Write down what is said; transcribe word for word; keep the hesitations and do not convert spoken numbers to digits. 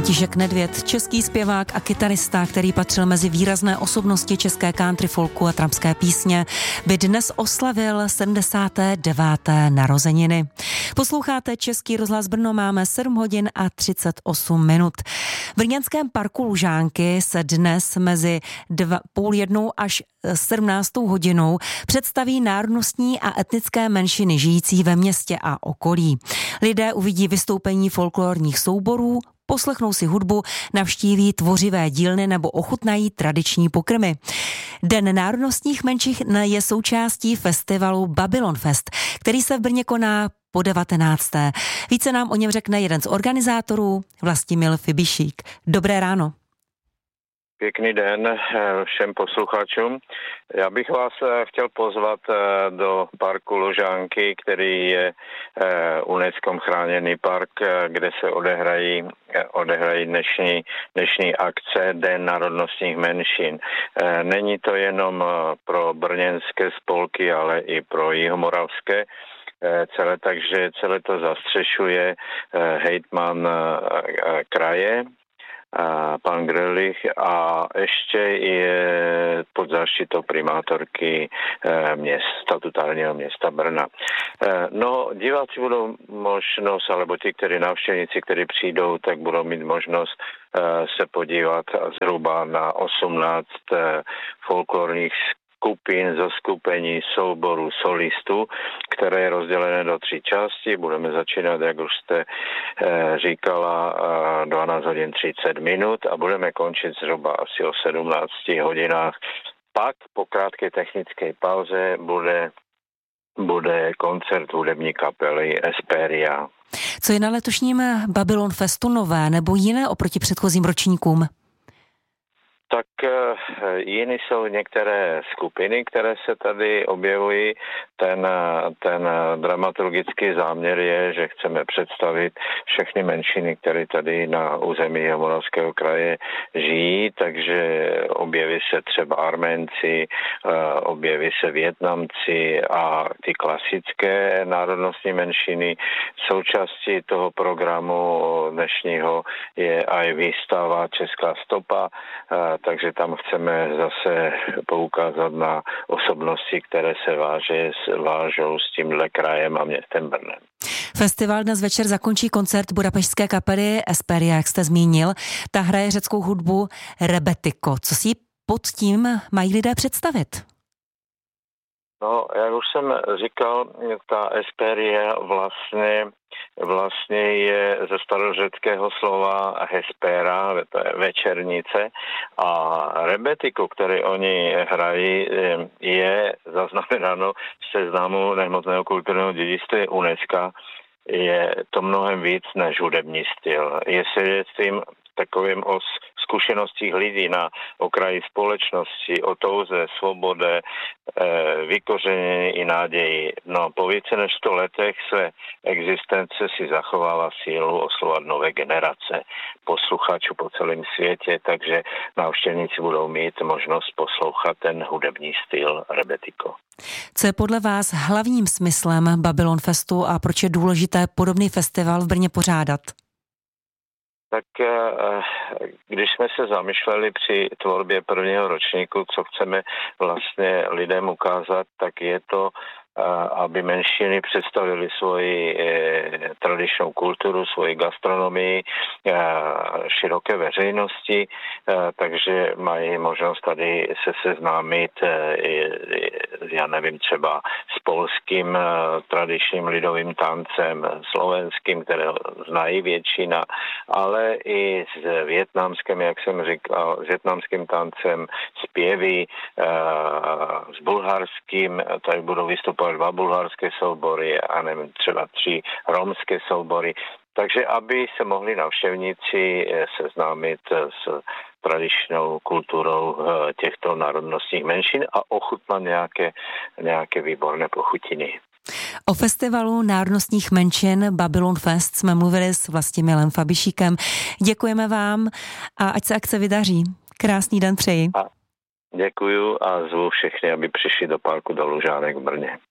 František Nedvěd, český zpěvák a kytarista, který patřil mezi výrazné osobnosti české country folku a trampské písně, by dnes oslavil sedmdesáté deváté narozeniny. Posloucháte Český rozhlas Brno, máme sedm hodin a třicet osm minut. V brněnském parku Lužánky se dnes mezi dva, půl jednou až sedmnáctou hodinou představí národnostní a etnické menšiny žijící ve městě a okolí. Lidé uvidí vystoupení folklorních souborů, poslechnou si hudbu, navštíví tvořivé dílny nebo ochutnají tradiční pokrmy. Den národnostních menšin je součástí festivalu Babylon Fest, který se v Brně koná po devatenácté. Více nám o něm řekne jeden z organizátorů, Vlastimil Fibišík. Dobré ráno. Pěkný den všem posluchačům. Já bych vás chtěl pozvat do parku Lužánky, který je UNESCO chráněný park, kde se odehrají, odehrají dnešní, dnešní akce Den národnostních menšin. Není to jenom pro brněnské spolky, ale i pro jihomoravské. Celé, takže celé to zastřešuje hejtman kraje, pan Grelich, a ještě je pod záštitou primátorky měst, statutárního města Brna. No, diváci budou možnost, alebo ti, kteří návštěvníci, kteří přijdou, tak budou mít možnost se podívat zhruba na osmnáct folklorních skupin, zoskupení, souborů, solistů, které je rozdělené do tří části. Budeme začínat, jak už jste e, říkala, dvanáct hodin třicet minut a budeme končit zhruba asi o sedmnácti hodinách. Pak po krátké technické pauze bude, bude koncert hudební kapely Esperia. Co je na letošním Babylon Festu nové nebo jiné oproti předchozím ročníkům? Tak jiné jsou některé skupiny, které se tady objevují. Ten, ten dramaturgický záměr je, že chceme představit všechny menšiny, které tady na území Jihomoravského kraje žijí, takže objeví se třeba Arménci, objeví se Vietnamci a ty klasické národnostní menšiny. Součástí toho programu dnešního je i výstava Česká stopa, takže tam chceme zase poukázat na osobnosti, které se váže, vážou s tímhle krajem a městem Brnem. Festival dnes večer zakončí koncert budapešťské kapely Esperia, jak jste zmínil. Ta hraje řeckou hudbu Rebetiko. Co si pod tím mají lidé představit? No, jak už jsem říkal, ta Esperia vlastně, vlastně je ze starořeckého slova hespera, to je večernice, a rebetiko, který oni hrají, je zaznamenáno v seznamu nehmotného kulturního dědictví UNESCO. Je to mnohem víc než hudební styl. Je svědectvím takovým o zkušenostích lidí na okraji společnosti, o touze, svobode, vykořenění i náději. No, po více než sto letech své existence si zachovává sílu oslovovat nové generace posluchačů po celém světě, takže návštěvníci budou mít možnost poslouchat ten hudební styl Rebetiko. Co je podle vás hlavním smyslem Babylon Festu a proč je důležité podobný festival v Brně pořádat? Tak když jsme se zamýšleli při tvorbě prvního ročníku, co chceme vlastně lidem ukázat, tak je to, aby menšiny představili svoji tradičnou kulturu, svoji gastronomii široké veřejnosti, takže mají možnost tady se seznámit, já nevím, třeba s polským tradičním lidovým tancem, slovenským, které znají většina, ale i s vietnamským, jak jsem říkal, s vietnamským tancem, zpěvy, s bulharským, tady budou vystupovat dva bulharské soubory a nevím, třeba tři romské soubory. Takže aby se mohli návštěvníci seznámit s tradičnou kulturou těchto národnostních menšin a ochutnat nějaké, nějaké výborné pochutiny. O festivalu národnostních menšin Babylon Fest jsme mluvili s Vlastimilem Fibišíkem. Děkujeme vám a ať se akce vydaří. Krásný den přeji. A děkuju a zvu všechny, aby přišli do parku do Lužánek v Brně.